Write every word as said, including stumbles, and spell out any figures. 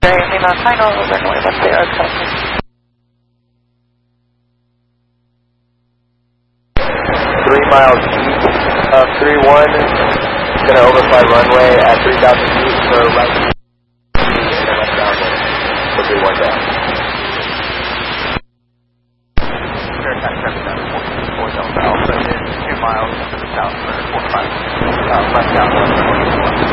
Lima final, runway one zero, copy. Three miles east of three one, gonna overfly runway at three thousand feet for right and then westbound for three one down. Aircraft seven seven four four Delta Alpha is two miles to the south for four five, uh, left down one.